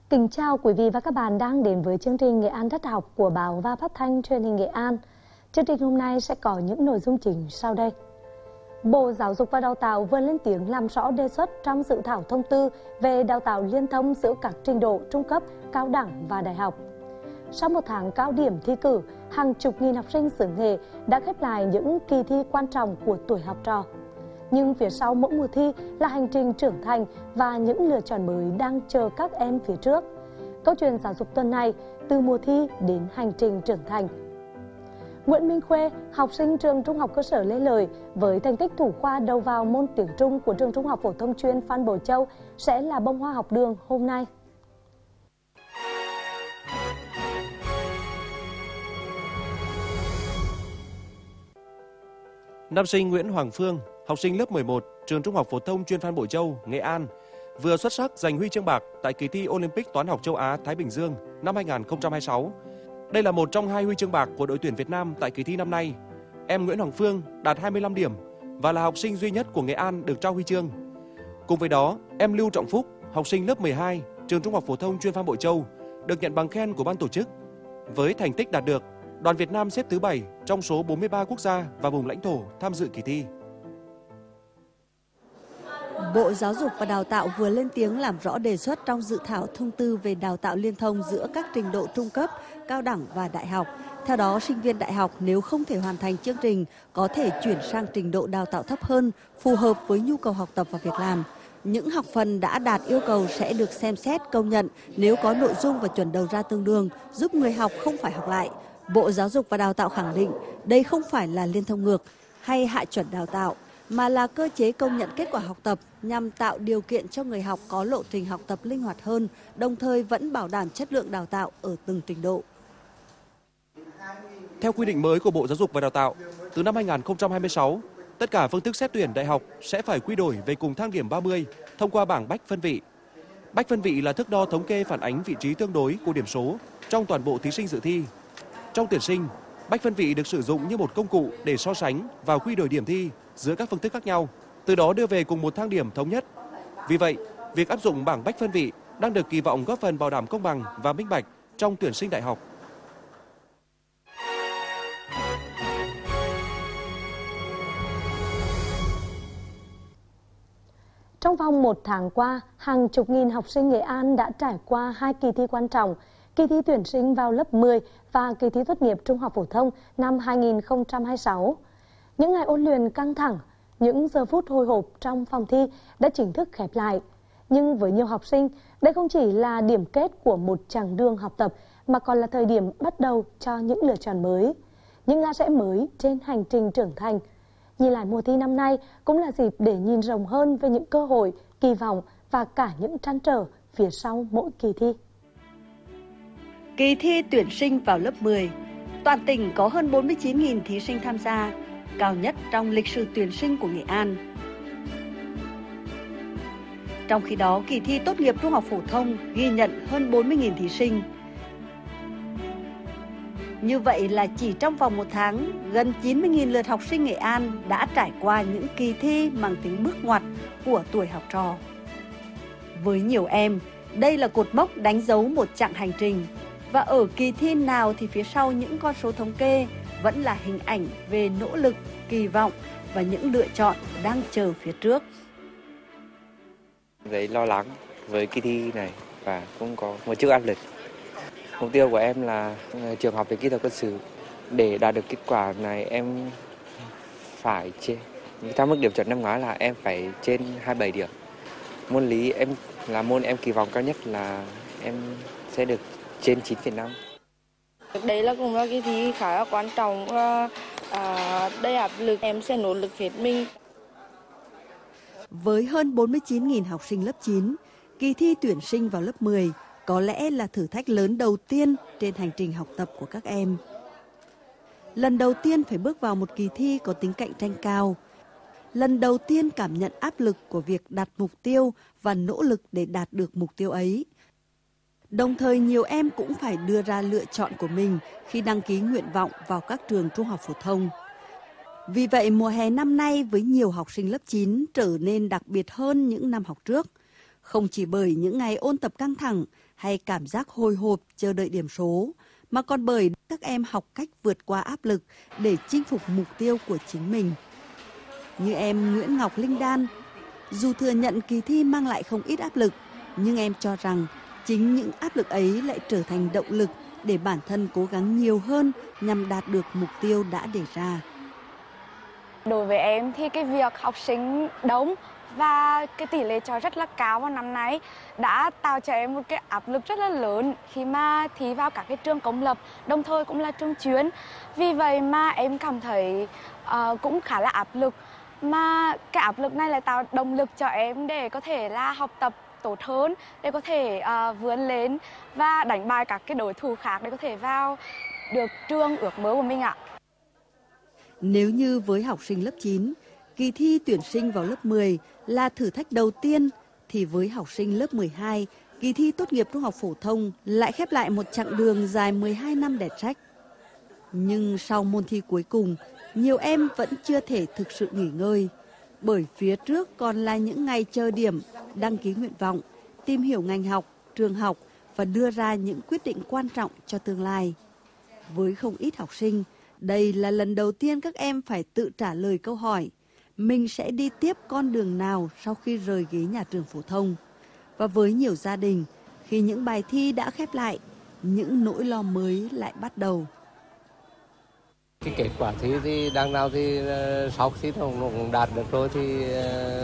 Kính chào quý vị và các bạn đang đến với chương trình Nghệ An Đất Học của Báo và Phát thanh Truyền hình Nghệ An. Chương trình hôm nay sẽ có những nội dung chính sau đây. Bộ Giáo dục và Đào tạo vừa lên tiếng làm rõ đề xuất trong dự thảo thông tư về đào tạo liên thông giữa các trình độ trung cấp, cao đẳng và đại học. Sau một tháng cao điểm thi cử, hàng chục nghìn học sinh xứ Nghệ đã khép lại những kỳ thi quan trọng của tuổi học trò. Nhưng phía sau mỗi mùa thi là hành trình trưởng thành và những lựa chọn mới đang chờ các em phía trước. Câu chuyện giáo dục tuần này, từ mùa thi đến hành trình trưởng thành. Nguyễn Minh Khuê, học sinh trường Trung học cơ sở Lê Lợi với thành tích thủ khoa đầu vào môn tiếng Trung của trường Trung học phổ thông chuyên Phan Bội Châu sẽ là bông hoa học đường hôm nay. Nam sinh Nguyễn Hoàng Phương, học sinh lớp 11, trường Trung học phổ thông chuyên Phan Bội Châu, Nghệ An, vừa xuất sắc giành huy chương bạc tại kỳ thi Olympic toán học châu Á Thái Bình Dương năm 2026. Đây là một trong 2 huy chương bạc của đội tuyển Việt Nam tại kỳ thi năm nay. Em Nguyễn Hoàng Phương đạt 25 điểm và là học sinh duy nhất của Nghệ An được trao huy chương. Cùng với đó, em Lưu Trọng Phúc, học sinh lớp 12, trường Trung học phổ thông chuyên Phan Bội Châu, được nhận bằng khen của ban tổ chức. Với thành tích đạt được, đoàn Việt Nam xếp thứ 7 trong số 43 quốc gia và vùng lãnh thổ tham dự kỳ thi. Bộ Giáo dục và Đào tạo vừa lên tiếng làm rõ đề xuất trong dự thảo thông tư về đào tạo liên thông giữa các trình độ trung cấp, cao đẳng và đại học. Theo đó, sinh viên đại học nếu không thể hoàn thành chương trình có thể chuyển sang trình độ đào tạo thấp hơn, phù hợp với nhu cầu học tập và việc làm. Những học phần đã đạt yêu cầu sẽ được xem xét công nhận nếu có nội dung và chuẩn đầu ra tương đương, giúp người học không phải học lại. Bộ Giáo dục và Đào tạo khẳng định đây không phải là liên thông ngược hay hạ chuẩn đào tạo, mà là cơ chế công nhận kết quả học tập nhằm tạo điều kiện cho người học có lộ trình học tập linh hoạt hơn, đồng thời vẫn bảo đảm chất lượng đào tạo ở từng trình độ. Theo quy định mới của Bộ Giáo dục và Đào tạo, từ năm 2026, tất cả phương thức xét tuyển đại học sẽ phải quy đổi về cùng thang điểm 30 thông qua bảng Bách phân vị. Bách phân vị là thước đo thống kê phản ánh vị trí tương đối của điểm số trong toàn bộ thí sinh dự thi. Trong tuyển sinh, Bách phân vị được sử dụng như một công cụ để so sánh và quy đổi điểm thi giữa các phương thức khác nhau, từ đó đưa về cùng một thang điểm thống nhất. Vì vậy, việc áp dụng bảng Bách phân vị đang được kỳ vọng góp phần bảo đảm công bằng và minh bạch trong tuyển sinh đại học. Trong vòng một tháng qua, hàng chục nghìn học sinh Nghệ An đã trải qua 2 kỳ thi quan trọng, kỳ thi tuyển sinh vào lớp 10 và kỳ thi tốt nghiệp trung học phổ thông năm 2026. Những ngày ôn luyện căng thẳng, những giờ phút hồi hộp trong phòng thi đã chính thức khép lại. Nhưng với nhiều học sinh, đây không chỉ là điểm kết của một chặng đường học tập mà còn là thời điểm bắt đầu cho những lựa chọn mới, những ngã rẽ mới trên hành trình trưởng thành. Nhìn lại mùa thi năm nay cũng là dịp để nhìn rộng hơn về những cơ hội, kỳ vọng và cả những trăn trở phía sau mỗi kỳ thi. Kỳ thi tuyển sinh vào lớp 10, toàn tỉnh có hơn 49.000 thí sinh tham gia, cao nhất trong lịch sử tuyển sinh của Nghệ An. Trong khi đó, kỳ thi tốt nghiệp trung học phổ thông ghi nhận hơn 40.000 thí sinh. Như vậy là chỉ trong vòng một tháng, gần 90.000 lượt học sinh Nghệ An đã trải qua những kỳ thi mang tính bước ngoặt của tuổi học trò. Với nhiều em, đây là cột mốc đánh dấu một chặng hành trình. Và ở kỳ thi nào thì phía sau những con số thống kê vẫn là hình ảnh về nỗ lực, kỳ vọng và những lựa chọn đang chờ phía trước. Thấy lo lắng với kỳ thi này và cũng có một chút áp lực. Mục tiêu của em là trường học về kỹ thuật quân sự. Để đạt được kết quả này em phải trên. Theo mức điểm chuẩn năm ngoái là em phải trên 27 điểm. Môn lý em là môn em kỳ vọng cao nhất là em sẽ được trên 9,5. Đấy là cũng là cái thi khá là quan trọng và đầy áp lực, em sẽ nỗ lực hết mình. Với hơn 49.000 học sinh lớp 9, kỳ thi tuyển sinh vào lớp 10 có lẽ là thử thách lớn đầu tiên trên hành trình học tập của các em. Lần đầu tiên phải bước vào một kỳ thi có tính cạnh tranh cao. Lần đầu tiên cảm nhận áp lực của việc đặt mục tiêu và nỗ lực để đạt được mục tiêu ấy. Đồng thời nhiều em cũng phải đưa ra lựa chọn của mình khi đăng ký nguyện vọng vào các trường trung học phổ thông. Vì vậy mùa hè năm nay với nhiều học sinh lớp 9 trở nên đặc biệt hơn những năm học trước. Không chỉ bởi những ngày ôn tập căng thẳng hay cảm giác hồi hộp chờ đợi điểm số, mà còn bởi các em học cách vượt qua áp lực để chinh phục mục tiêu của chính mình. Như em Nguyễn Ngọc Linh Đan, dù thừa nhận kỳ thi mang lại không ít áp lực, nhưng em cho rằng chính những áp lực ấy lại trở thành động lực để bản thân cố gắng nhiều hơn nhằm đạt được mục tiêu đã đề ra. Đối với em thì cái việc học sinh đông và cái tỷ lệ chọi rất là cao vào năm nay đã tạo cho em một cái áp lực rất là lớn khi mà thi vào các cái trường công lập, đồng thời cũng là trường chuyên. Vì vậy mà em cảm thấy cũng khá là áp lực, mà cái áp lực này lại tạo động lực cho em để có thể là học tập tốt hơn, để có thể vươn lên và đánh bại các cái đối thủ khác để có thể vào được trường ước mơ của mình ạ. Nếu như với học sinh lớp 9, kỳ thi tuyển sinh vào lớp 10 là thử thách đầu tiên, thì với học sinh lớp 12, kỳ thi tốt nghiệp trung học phổ thông lại khép lại một chặng đường dài 12 năm để trách. Nhưng sau môn thi cuối cùng, nhiều em vẫn chưa thể thực sự nghỉ ngơi, bởi phía trước còn là những ngày chờ điểm, đăng ký nguyện vọng, tìm hiểu ngành học, trường học và đưa ra những quyết định quan trọng cho tương lai. Với không ít học sinh, đây là lần đầu tiên các em phải tự trả lời câu hỏi mình sẽ đi tiếp con đường nào sau khi rời ghế nhà trường phổ thông. Và với nhiều gia đình, khi những bài thi đã khép lại, những nỗi lo mới lại bắt đầu. Cái kết quả thi thì đằng nào thì sau khi nó cũng đạt được rồi thì